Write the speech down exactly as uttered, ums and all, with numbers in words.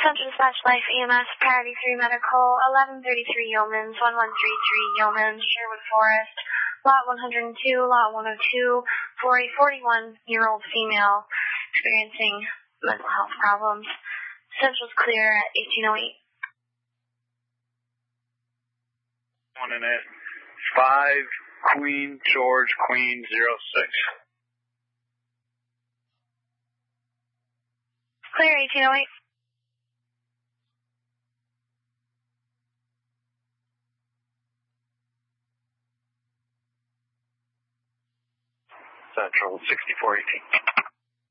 Central Dispatch Life E M S, Priority three Medical, eleven thirty-three Yeomans, one one three three Yeomans, Sherwood Forest, Lot one hundred two, Lot one oh two, for a forty-one-year-old female experiencing mental health problems. Central's clear at eighteen oh eight. One in it. Five, Queen, George, Queen, zero six. Clear eighteen oh eight. Central, sixty-four eighteen.